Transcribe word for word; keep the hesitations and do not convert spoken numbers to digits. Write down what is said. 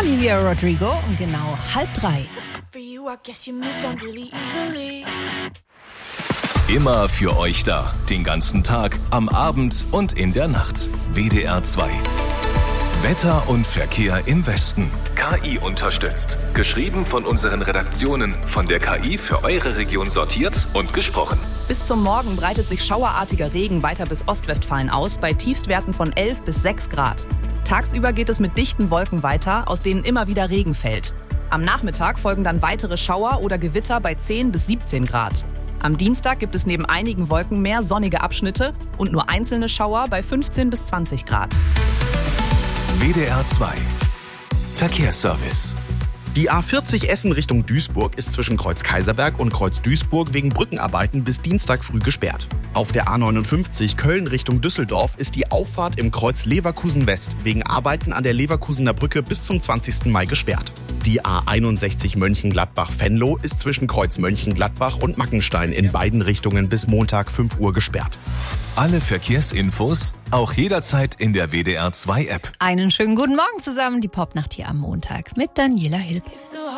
Olivia Rodrigo um genau halb drei. Immer für euch da. Den ganzen Tag, am Abend und in der Nacht. W D R zwei. Wetter und Verkehr im Westen. K I unterstützt. Geschrieben von unseren Redaktionen. Von der K I für eure Region sortiert und gesprochen. Bis zum Morgen breitet sich schauerartiger Regen weiter bis Ostwestfalen aus, bei Tiefstwerten von elf bis sechs Grad. Tagsüber geht es mit dichten Wolken weiter, aus denen immer wieder Regen fällt. Am Nachmittag folgen dann weitere Schauer oder Gewitter bei zehn bis siebzehn Grad. Am Dienstag gibt es neben einigen Wolken mehr sonnige Abschnitte und nur einzelne Schauer bei fünfzehn bis zwanzig Grad. W D R zwei. Verkehrsservice. Die A vierzig Essen Richtung Duisburg ist zwischen Kreuz Kaiserberg und Kreuz Duisburg wegen Brückenarbeiten bis Dienstag früh gesperrt. Auf der A neunundfünfzig Köln Richtung Düsseldorf ist die Auffahrt im Kreuz Leverkusen West wegen Arbeiten an der Leverkusener Brücke bis zum zwanzigsten Mai gesperrt. Die A einundsechzig Mönchengladbach-Venlo ist zwischen Kreuz Mönchengladbach und Mackenstein in beiden Richtungen bis Montag fünf Uhr gesperrt. Alle Verkehrsinfos auch jederzeit in der W D R zwei App. Einen schönen guten Morgen zusammen, die Popnacht hier am Montag mit Daniela Hilb.